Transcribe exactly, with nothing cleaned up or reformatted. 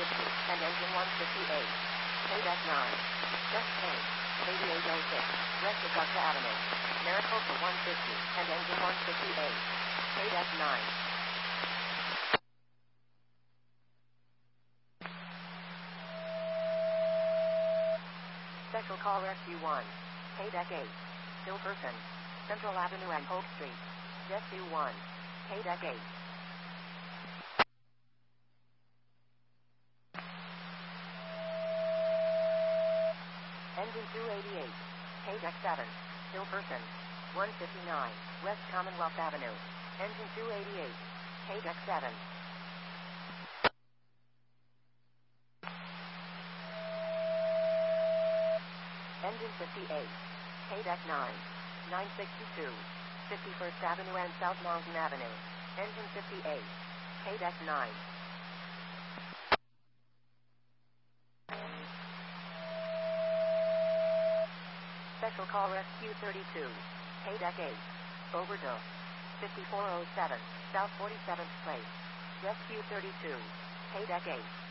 fifty, and engine one fifty-eight. Paydeck nine. Just paint. eighty-eight oh six, West Augusta Avenue. Maricopa one fifty, and engine one fifty-eight. Paydeck nine. Special Call Rescue one. Paydeck eight. Silverton. Central Avenue and Hope Street. Rescue one. Paydeck eight. Engine two eighty-eight. Paydeck seven. Silverton. one fifty-nine, West Commonwealth Avenue. Engine two eighty-eight. Paydeck seven. Engine fifty-eight. Paydeck nine. nine sixty-two. fifty-first Avenue and South Mountain Avenue. Engine fifty-eight. Paydeck nine. Special Call Rescue thirty-two. Paydeck eight. Overdose. fifty-four oh seven, South forty-seventh Place. Rescue thirty-two. Paydeck eight.